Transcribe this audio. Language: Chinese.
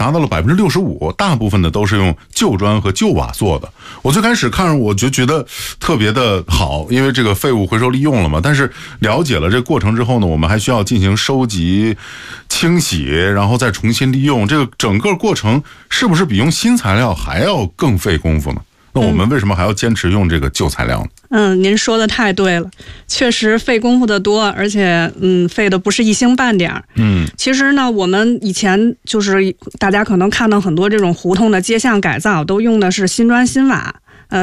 达到了65%，大部分的都是用旧砖和旧瓦做的。我最开始看我就觉得特别的好，因为这个废物回收利用了嘛。但是了解了这个过程之后呢，我们还需要进行收集、清洗，然后再重新利用。这个整个过程是不是比用新材料还要更费功夫呢？那我们为什么还要坚持用这个旧材料呢？ 您说的太对了，确实费功夫的多，而且费的不是一星半点。其实呢，我们以前就是大家可能看到很多这种胡同的街巷改造，都用的是新砖新瓦。